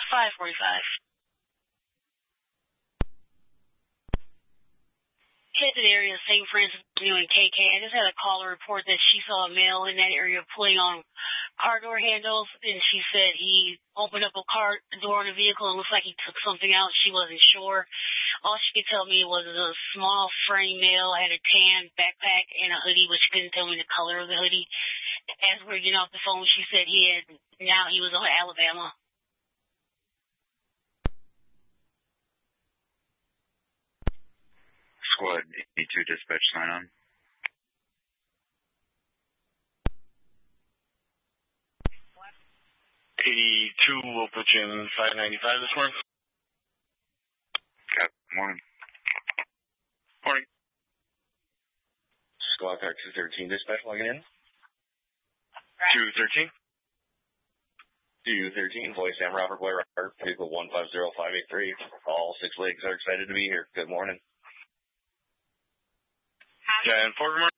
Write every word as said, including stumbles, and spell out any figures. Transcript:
five forty-five. Hit the area of Saint Francis Avenue and K K. I just had a caller report that she saw a male in that area pulling on car door handles, and she said he opened up a car door in a vehicle and looks like he took something out. She wasn't sure. All she could tell me was a small frame male, had a tan backpack and a hoodie, but she couldn't tell me the color of the hoodie. As we were getting off the phone, she said he had, now he was on Alabama. Squad E two dispatch sign on. eighty-two will put you in five ninety-five this morning. Cap, morning. Morning. Squad car two thirteen dispatch logging in. two thirteen. two thirteen, voice Sam Robert Boy Robert, vehicle one five zero five eight three. All six legs are excited to be here. Good morning. ten four, good morning.